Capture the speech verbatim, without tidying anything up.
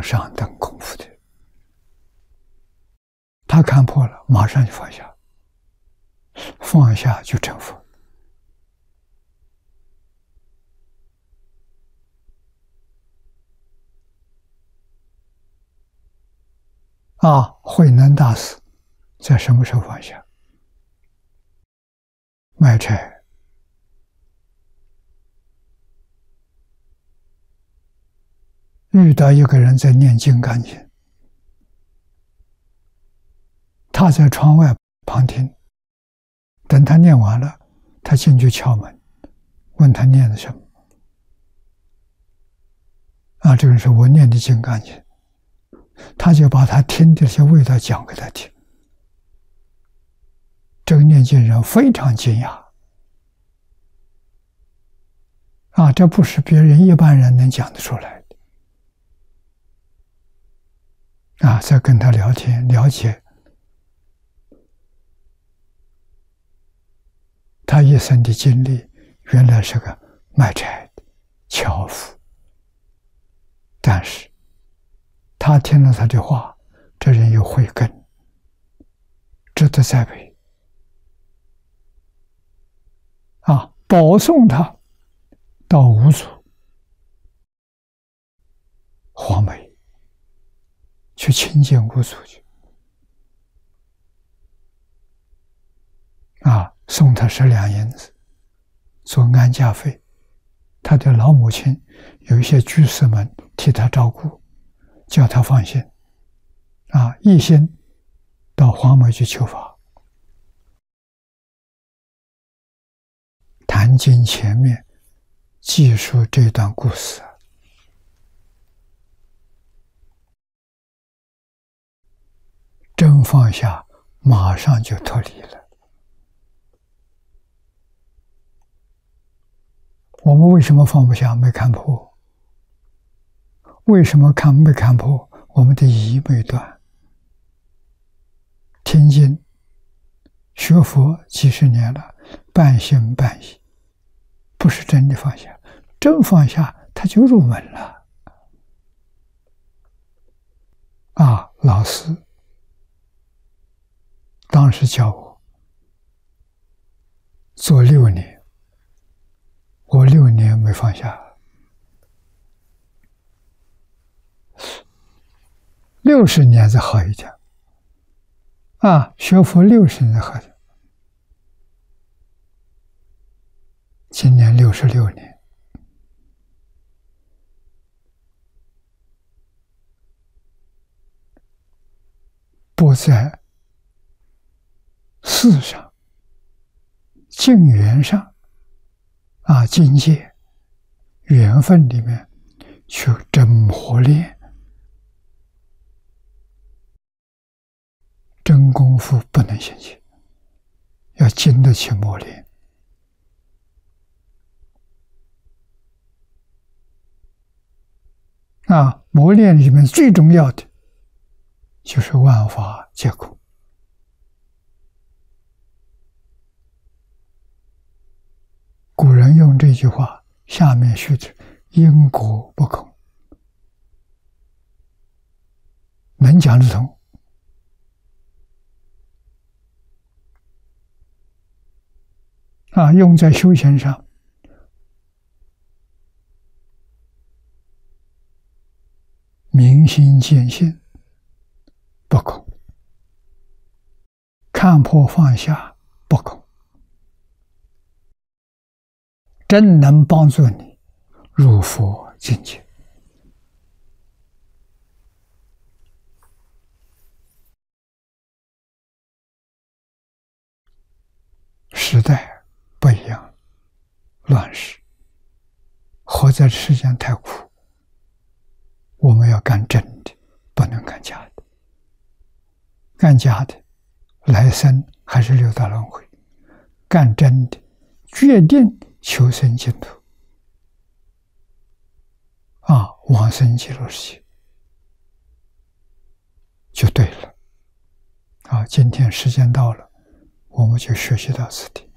上等功夫的。他看破了，马上就放下，放下就成佛。啊，慧能大师在什么时候放下？卖柴，遇到一个人在念金刚经，他在窗外旁听，等他念完了，他进去敲门，问他念的什么？啊，这个人说：“我念的金刚经。”他就把他听的这些味道讲给他听。这个念经人非常惊讶，啊，这不是别人一般人能讲得出来的。啊，在跟他聊天了解他一生的经历，原来是个卖柴的樵夫，但是他听了他的话，这人有慧根，值得栽培。啊，保送他到五祖、黄梅去亲近五祖去。啊，送他十两银子做安家费。他的老母亲有一些居士们替他照顾，叫他放心，啊，一心到黄梅去求法。谈经前面记述这段故事，真放下，马上就脱离了。我们为什么放不下？没看破。为什么看没看破？我们的疑没断。听经学佛几十年了，半信半疑，不是真的放下。真放下，他就入门了。啊，老师当时教我做六年，我六年没放下。六十年才好一点。啊，学佛六十年好一点。今年六十六年。不在事上、境缘上、啊境界、缘分里面去真磨练，真功夫不能行起，要经得起磨练。啊，磨练里面最重要的就是万法皆空。古人用这句话，下面续的因果不空，能讲得通。啊，用在修行上，明心见性不空，看破放下不空，真能帮助你入佛境界。时代不一样，乱世，活在世间太苦，我们要干真的，不能干假的。干假的，来生还是六道轮回；干真的，决定求生净土。啊，往生极乐世界就对了。啊，今天时间到了，我们就学习到此地。